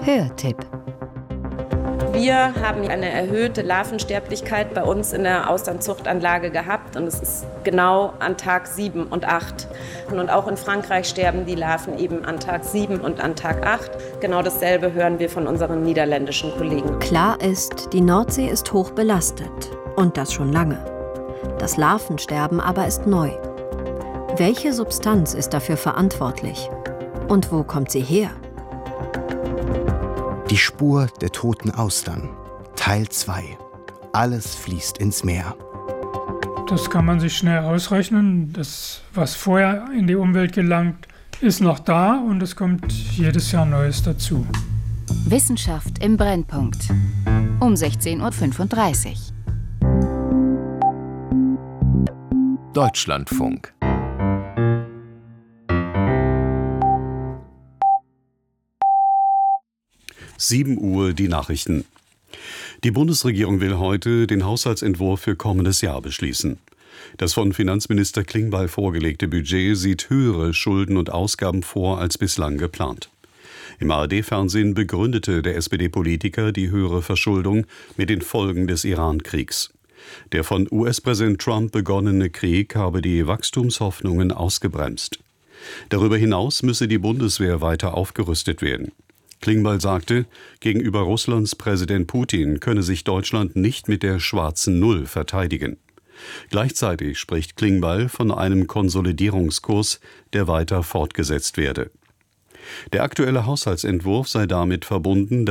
Hörtipp. Wir haben eine erhöhte Larvensterblichkeit bei uns in der Austernzuchtanlage gehabt und es ist genau an Tag 7 und 8. Und auch in Frankreich sterben die Larven eben an Tag 7 und an Tag 8. Genau dasselbe hören wir von unseren niederländischen Kollegen. Klar ist, die Nordsee ist hoch belastet und das schon lange. Das Larvensterben aber ist neu. Welche Substanz ist dafür verantwortlich? Und wo kommt sie her? Die Spur der toten Austern. Teil 2. Alles fließt ins Meer. Das kann man sich schnell ausrechnen. Das, was vorher in die Umwelt gelangt, ist noch da und es kommt jedes Jahr Neues dazu. Wissenschaft im Brennpunkt. Um 16:35 Uhr. Deutschlandfunk. Uhr die Nachrichten. Die Bundesregierung will heute den Haushaltsentwurf für kommendes Jahr beschließen. Das von Finanzminister Klingbeil vorgelegte Budget sieht höhere Schulden und Ausgaben vor als bislang geplant. Im ARD-Fernsehen begründete der SPD-Politiker die höhere Verschuldung mit den Folgen des Iran-Kriegs. Der von US-Präsident Trump begonnene Krieg habe die Wachstumshoffnungen ausgebremst. Darüber hinaus müsse die Bundeswehr weiter aufgerüstet werden. Klingbeil sagte, gegenüber Russlands Präsident Putin könne sich Deutschland nicht mit der schwarzen Null verteidigen. Gleichzeitig spricht Klingbeil von einem Konsolidierungskurs, der weiter fortgesetzt werde. Der aktuelle Haushaltsentwurf sei damit verbunden,